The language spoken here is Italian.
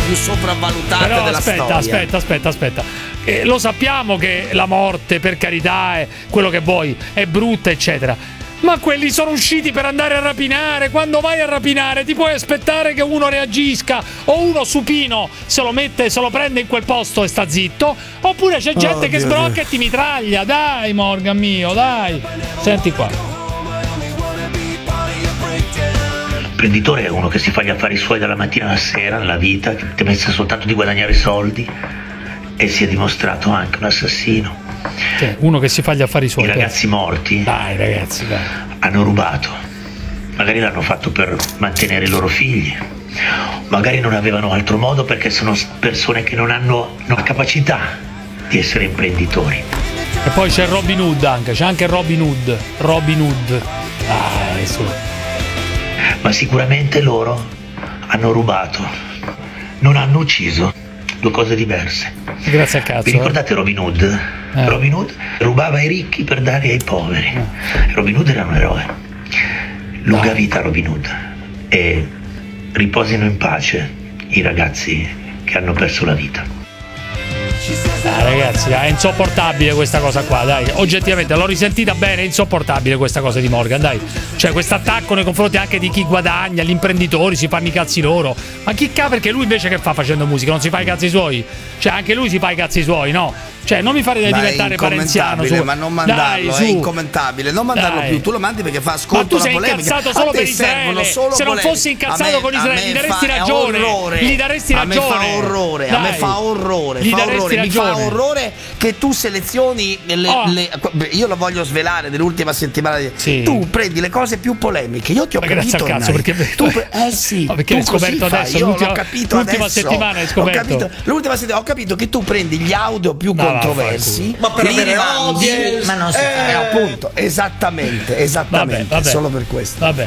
più sopravvalutate Però della storia. Aspetta. Lo sappiamo che la morte, per carità, è quello che vuoi, è brutta, eccetera. Ma quelli sono usciti per andare a rapinare. Quando vai a rapinare ti puoi aspettare che uno reagisca, o uno supino se lo prende in quel posto e sta zitto, oppure c'è gente che sbrocca e ti mitraglia. Dai Morgan mio, dai. Senti qua. L'imprenditore è uno che si fa gli affari suoi dalla mattina alla sera nella vita, che pensa soltanto di guadagnare soldi, e si è dimostrato anche un assassino. Cioè, uno che si fa gli affari suoi. I ragazzi morti hanno rubato, magari l'hanno fatto per mantenere i loro figli, magari non avevano altro modo perché sono persone che non hanno la capacità di essere imprenditori. E poi c'è Robin Hood anche, c'è anche Robin Hood. Ma sicuramente loro hanno rubato, non hanno ucciso, due cose diverse. Grazie a cazzo. Vi ricordate Robin Hood? Robin Hood rubava ai ricchi per dare ai poveri. Robin Hood era un eroe. Lunga vita Robin Hood. E riposino in pace i ragazzi che hanno perso la vita. Ragazzi, è insopportabile questa cosa qua, dai. Oggettivamente l'ho risentita bene, è insopportabile questa cosa di Morgan, dai. Cioè, questo attacco nei confronti anche di chi guadagna, gli imprenditori, si fanno i cazzi loro. Ma chi cazzo, perché lui invece che fa facendo musica? Non si fa i cazzi suoi? Cioè, anche lui si fa i cazzi suoi, no? Cioè, non mi fare diventare parenziano su. Ma non mandarlo, dai, è incommentabile. Non mandarlo più, tu lo mandi perché fa ascolto la polemica. Ma tu sei incazzato solo per Israele. Se non fossi incazzato con Israele, gli daresti ragione. Gli daresti ragione. A me fa orrore. Mi fa orrore che tu selezioni io lo voglio svelare dell'ultima settimana. Tu prendi le cose più polemiche. Io ti ho capito. Grazie al cazzo, perché perché hai scoperto adesso. Io l'ho capito l'ultima settimana hai scoperto. L'ultima settimana ho capito che tu prendi gli audio più controversi, ma per avere ma non si fa, appunto, esattamente, vabbè. solo per questo. Vabbè.